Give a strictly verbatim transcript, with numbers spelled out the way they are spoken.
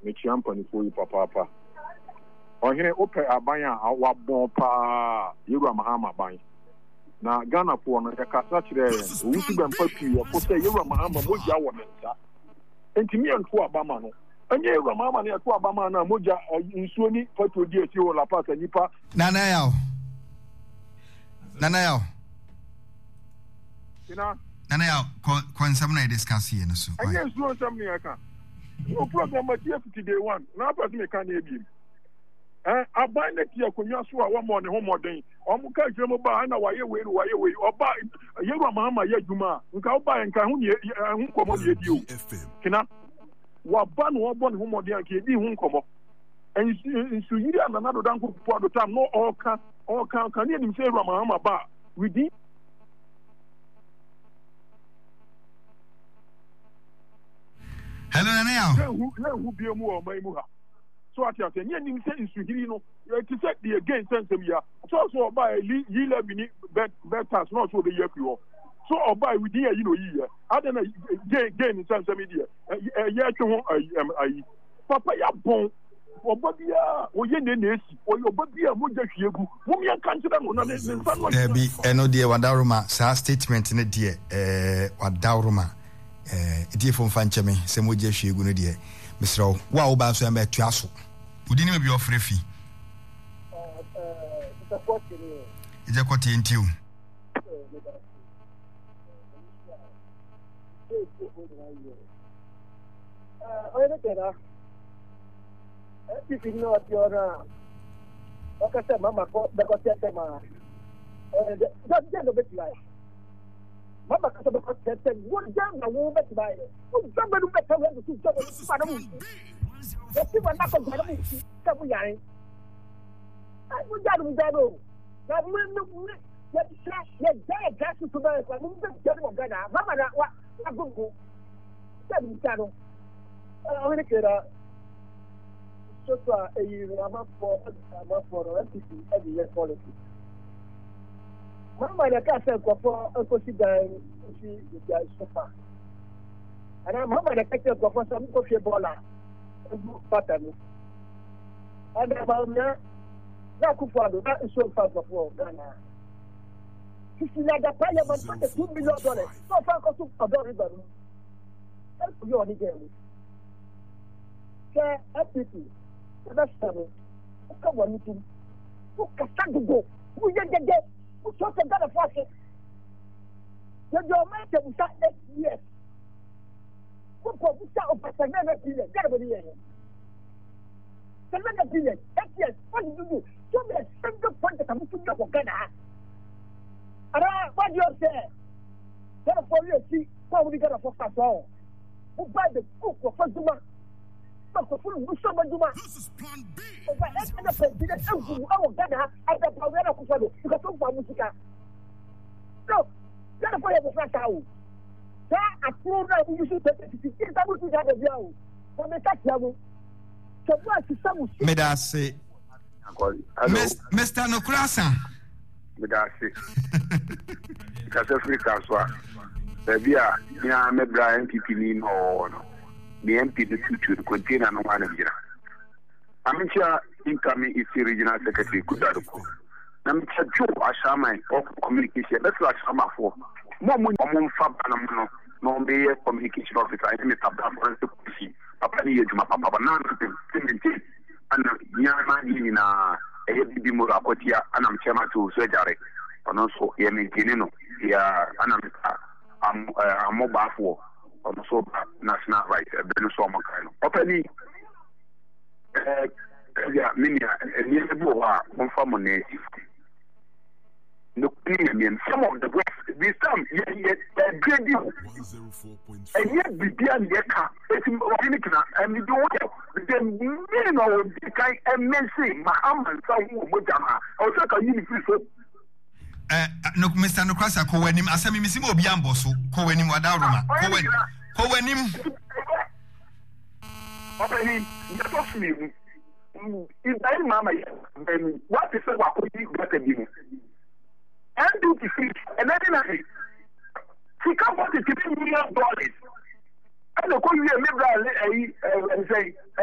me champion for you papa or here open abanya our bon pa Yura Mahama bang. Now Ghana for no kasa kire we to dem papi for say Yura Mahama moja wo mensa. Enti me anfo abama no. Anye Yura Mahama ne to abama na moja nsuo ni pato di esi wo la pass nipa. Nana yaw. Nana yaw. Kina Nana yaw kon sam na discuss here no so. Anye nsuo sam ne aka. No problem but here today one. Na pass me kan e bi. Eh aban na tie akonwa so a wo mo ne ho moden. Omo ka jemo ba na waye we waye we oba Yura Mahama ye djuma nka oba nka hu ne hu komo ne di o. Kina wa ba no obo ne ho moden anka e di hu komo. En su yiri anana do dan ko po do tam no oka oka kan ne nim say Yura Mahama ba within Hello Nana. Who who be mu o mai mu ha. So at your nim say insuhiri no it is the again sense ya so so buy yi le bi ni betters not so the year you so or buy with you know yi adena gain gain sense media eh ya twe ho ayi papa ya bon obabia oye ne na esi oye obabia mo ja hwiegu mo me kan kira no na ne nsa no eh bi eno de wadaroma sa statement ne de eh wadaroma eh die fo mfa ncheme se mo ja hwiegu no de Mister Wa wo ba so am etua so udi ni me bi ofre fi eh eh support ni ije ko ti ntiu eh oye tera eh ti no atiora o ka se mama ko da ko tete ma eh da da no beti lai mama ka se ko tete wo da na wo beti lai wo da ba no beti lai wo da ba na mu Esi wanda ko gba mu si ka mu yare. Ai mu ja mu ja do. Na mu mu ya ya ya ja ja su to ba ko mu be ja mo ga na. Mama na wa na gungu. Ta mu ja do. Ah o ne kera. So so e yi ma for ma for N P C e di policy. Mama na ka se ko for ko si ga si ja so fa. Ana mama na ka se ko for so ko fi bola. Patano. And about now, that could follow that is so far before Ghana. Fifty like a parliament for the two million dollars. So far, cost of the river. That's your game. Say, F P P, that's seven. Come on, meeting. Who can go? Who get the day? Who talks about a force? The German will start next year. Who will start of a seven billion? Get over here. Seven billion. Yes, what did you do? So many single point that I'm putting up for Ghana. And what do you say? Therefore, you see, what we got a focus on. Who buy the cook for first Duma? Not for full Muslim Duma. This is plan B. But I end up in our Ghana and the power of Kufa because of Musica. No, therefore, you have a flash out. That a full now we should take it. It's able to have a view. For the tax level. So what is some Medase Mister Nokrasa Medase Kasa Africa so Bia ya me bra M P P ni no no the M P the future container no one bia Amicha incoming is regional secretary Kudaruko Namicha Joe Ashaman of communication that's what Ashama for more money among fab and no no be communication officer I mean tabla for the papa ni yejuma papa na ntinti ana nyama ni na e bibi mu rakotia ana mchema tu so jare ono so ye maintain no ya ana mta am amobafo ono so national right e be no so mo kai no papa ni eh ya minia ni ebu wa mo fa mo na no premium some of the west this time yeah yeah grade you and yet the dia yeka it's organic na and you do the meaning of the kind and mention Muhammad sawu mojama o say ka you free so eh no Mister Nokrasa ko wanim asemi misimo obi ambo so ko wanim wadaroma ko wanim ko wanim papa ni you talk me in that mama what is what could you get me and do the feet and then he can't want to give million dollars. And the call you a liberal and say